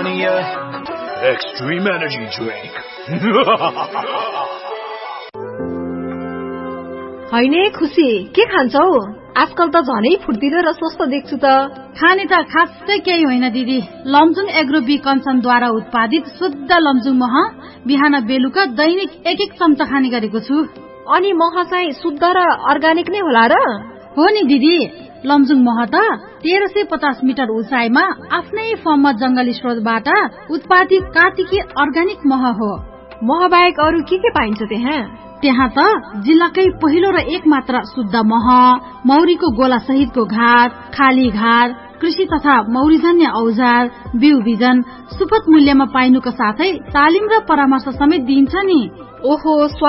Amazonia Extreme Energy Drink. हैन खुसी के खान्छौ? आजकल त झनै फुर्तिलो र स्वस्थ देख्छु त। खाने त खासै केही होइन दिदी। लमजुङ एग्रो बी कन्सर्नद्वारा उत्पादित शुद्ध लमजुङ मह बिहान बेलुका दैनिक 1-1 चम्चा खाने गरेको छु। अनि मह चाहिँ शुद्ध र अर्गानिक नै होला र? हो नि दिदी, लमजुङ मह त 1350 मिटर उचाइमा आफ्नै फर्ममा जंगली स्रोतबाट उत्पादित कार्तिकी अर्गानिक मह हो। मह बाहेक अरु के पाइन्छ त्यहाँ? त्यहाँ त जिल्लाकै पहिलो र एकमात्र शुद्ध मह, मौरीको गोला सहितको घाट, खाली घाट, कृषि तथा मौरीजन्य औजार, बिउ बिजन सुपथ मूल्यमा पाइनुको साथै तालिम र परामर्श समेत दिन्छ नि। ओहो